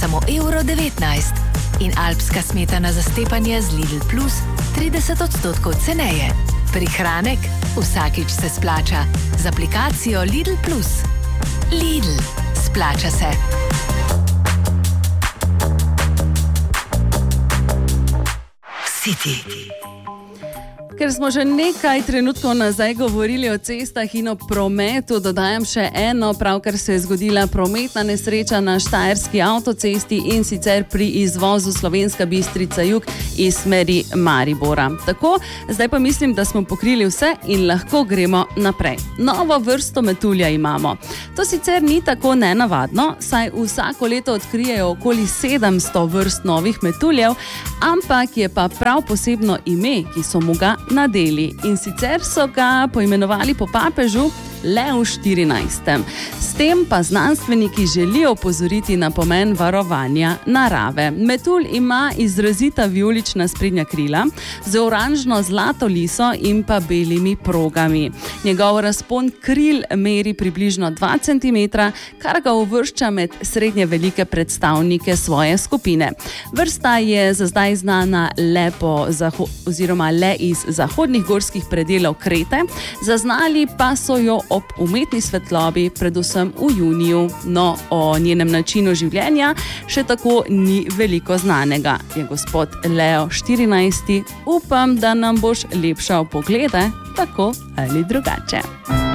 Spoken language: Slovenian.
samo €1,19 in alpska smetana za stepanje z Lidl Plus 30% ceneje. Prihranek vsakič se splača z aplikacijo Lidl Plus. Lidl, splača se. City. Ker smo že nekaj trenutkov nazaj govorili o cestah in o prometu, dodajam še eno, pravkar se je zgodila prometna nesreča na štajerski avtocesti in sicer pri izvozu Slovenska Bistrica jug iz smeri Maribora. Tako, zdaj pa mislim, da smo pokrili vse in lahko gremo naprej. Novo vrsto metulja imamo. To sicer ni tako nenavadno, saj vsako leto odkrijejo okoli 700 vrst novih metuljev, ampak je pa prav posebno ime, ki so mu ga nadeli. In sicer so ga poimenovali po papežu Leu 14. S tem pa znanstveniki želijo opozoriti na pomen varovanja narave. Metulj ima izrazita vijolična sprednja krila z oranžno-zlato liso in pa belimi progami. Njegov razpon kril meri približno 2 cm, kar ga uvršča med srednje velike predstavnike svoje skupine. Vrsta je za zdaj znana le iz zahodnih gorskih predelov Krete, zaznali pa so jo ob umetni svetlobi, predvsem v juniju. No, o njenem načinu življenja še tako ni veliko znanega. Je gospod Leo 14. Upam, da nam boš lepšal poglede, tako ali drugače.